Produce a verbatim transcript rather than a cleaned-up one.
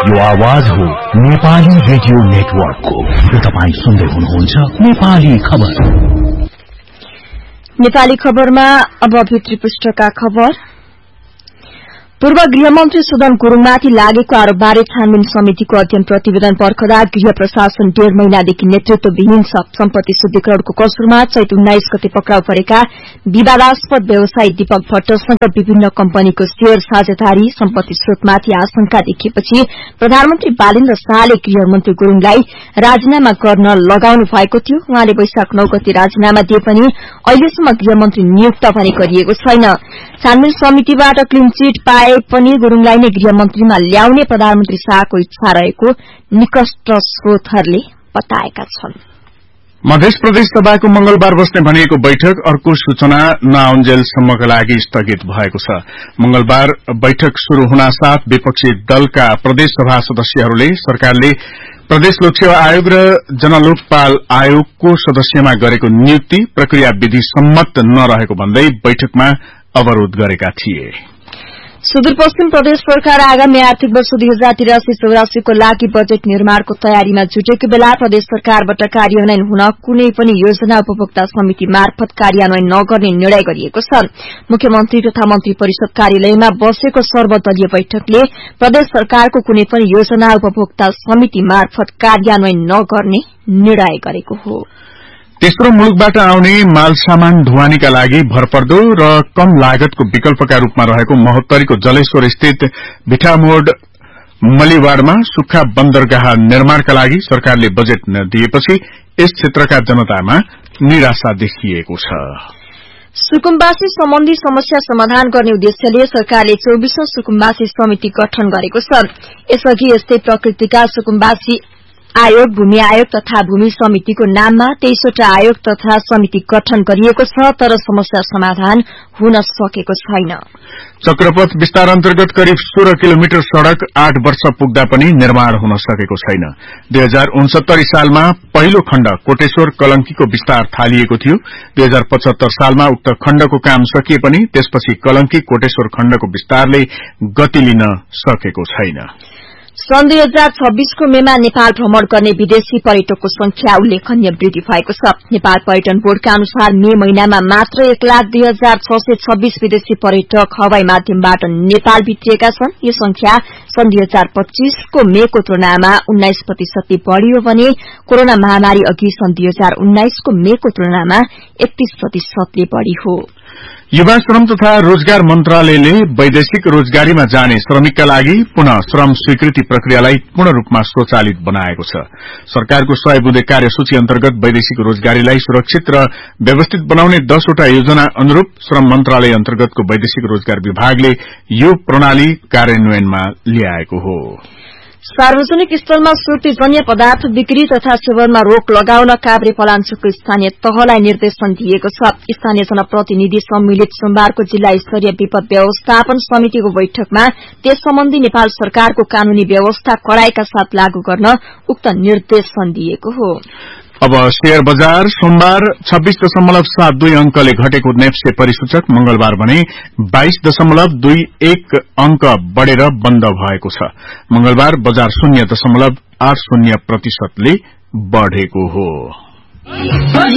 यो आवाज हो नेपाली रेडियो नेटवर्कको र तपाईं सुन्दै हुनुहुन्छ नेपाली खबर। नेपाली खबरमा अब भित्री पृष्ठका खबर। पूर्व गृहमन्त्री सुदन गुरूङमाथि लागेको आरोपबारे छानबिन समितिको अध्ययन प्रतिवेदन पर्खदा गृह प्रशासन डेढ़ महिनादेखि नेतृत्वविहीन सम्पत्ति शुद्धिकरणको कसुरमा चैत उन्नाइस गते पक्राउ परेका विवादास्पद व्यवसायी दीपक भट्टसँग विभिन्न कम्पनीको शेयर साझेदारी सम्पत्ति स्रोतमाथि आशंका देखिएपछि प्रधानमन्त्री बालेन्द्र शाहले गृहमन्त्री गुरूङलाई राजीनामा गर्न लगाउनु भएको थियो। उहाँले वैशाख नौ गते राजीनामा दिए पनि अहिलेसम्म गृहमन्त्री नियुक्त भने गरिएको छैन। छानबिन समितिबाट क्लीन चिट पाए पनि गुरूङलाई नै गृहमन्त्रीमा ल्याउने प्रधानमन्त्री शाहको इच्छा रहेको निकट स्रोतहरूले बताएका छन्। मध्य प्रदेश सभाको मंगलबार बस्ने भनिएको बैठक अर्को सूचना नआउन्जेलसम्मका लागि स्थगित भएको छ। मंगलबार बैठक शुरू हुनासाथ विपक्षी दलका प्रदेश सभा सदस्यहरूले सरकारले प्रदेश लोकसेवा आयोग र जनलोकपाल आयोगको सदस्यमा गरेको नियुक्ति प्रक्रिया विधि सम्मत नरहेको भन्दै बैठकमा अवरोध गरेका थिए। सुदूरपश्चिम प्रदेश सरकार आगामी आर्थिक वर्ष दुई हजार तिरासी चौरासीको लागि बजेट निर्माणको तयारीमा जुटेको बेला प्रदेश सरकारबाट कार्यान्वयन हुन कुनै पनि योजना उपभोक्ता समिति मार्फत कार्यान्वयन नगर्ने निर्णय गरिएको छ। मुख्यमन्त्री तथा मन्त्री परिषद कार्यालयमा बसेको सर्वदलीय बैठकले प्रदेश सरकारको कुनै पनि योजना उपभोक्ता समिति मार्फत कार्यान्वयन नगर्ने निर्णय गरेको हो। तेस्रो मुलुकबाट आउने माल सामान ढुवानीका लागि भरपर्दो र कम लागतको विकल्पका रूपमा रहेको महोत्तरीको जलेश्वर स्थित भिठामोड मलीवाड़मा सुक्खा बन्दरगाह निर्माणका लागि सरकारले बजेट नदिएपछि यस क्षेत्रका जनतामा निराशा देखिएको छ। सुकुम्बासी सम्बन्धी समस्या समाधान गर्ने उद्देश्यले सरकारले चौबीसौं सुकुम्बासी समिति गठन गरेको छ। यसअघि यस्तै प्रकृतिका सुकुम्बासी आयोग, भूमि आयोग तथा भूमि समितिको नाममा तेइसवटा आयोग तथा समिति गठन गरिएको छ, तर समस्या समाधान हुन सकेको छैन। चक्रपथ विस्तार अन्तर्गत करिब सोह्र किलोमिटर सड़क आठ वर्ष पुग्दा पनि निर्माण हुन सकेको छैन। दुई हजार उनसत्तरी सालमा पहिलो खण्ड कोटेश्वर कलंकीको विस्तार थालिएको थियो। दुई हजार पचहत्तर सालमा उक्त खण्डको काम सकिए पनि त्यसपछि कलंकी कोटेश्वर खण्डको विस्तारले गति लिन सकेको छैन। सन् दुई हजार छब्बीसको मेमा नेपाल भ्रमण गर्ने विदेशी पर्यटकको संख्या उल्लेखनीय वृद्धि भएको छ। नेपाल पर्यटन बोर्डका अनुसार मे महिनामा मात्र एक लाख दुई हजार छ सय छब्बीस विदेशी पर्यटक हवाई माध्यमबाट नेपाल भित्रिएका छन्। यो संख्या सन् दुई हजार पच्चीसको मेको तुलनामा उन्नाइस प्रतिशतले बढ़ियो भने कोरोना महामारी अघि सन् दुई हजार उन्नाइसको मेको तुलनामा एकतीस प्रतिशतले बढ़ी हो। युवा श्रम तथा रोजगार मन्त्रालयले वैदेशिक रोजगारीमा जाने श्रमिकका लागि पुनः श्रम स्वीकृति प्रक्रियालाई पूर्ण रूपमा स्वचालित बनाएको छ। सरकारको सय बुँदे कार्यसूची अन्तर्गत वैदेशिक रोजगारीलाई सुरक्षित र व्यवस्थित बनाउने दसवटा योजना अनुरूप श्रम मन्त्रालय अन्तर्गतको वैदेशिक रोजगार विभागले यो प्रणाली कार्यान्वयनमा ल्याएको हो। सार्वजनिक स्थलमा सुर्तीजन्य पदार्थ बिक्री तथा सेवनमा रोक लगाउन काभ्रे पलाञ्चोकको स्थानीय तहलाई निर्देशन दिएको छ। स्थानीय जनप्रतिनिधि सम्मिलित सोमबारको जिल्ला स्तरीय विपद व्यवस्थापन समितिको बैठकमा त्यस सम्बन्धी नेपाल सरकारको कानूनी व्यवस्था कड़ाईका साथ लागू गर्न उक्त निर्देशन दिएको हो। अब शेयर बजार सोमबार छब्बीस दशमलव सात दुई अंकले घटेको नेप्से परिसूचक मंगलबार भने बाइस दशमलव दुई एक अंक बढ़ेर बन्द भएको छ। मंगलबार बजार शून्य दशमलव आठ शून्य प्रतिशतले बढ़ेको हो।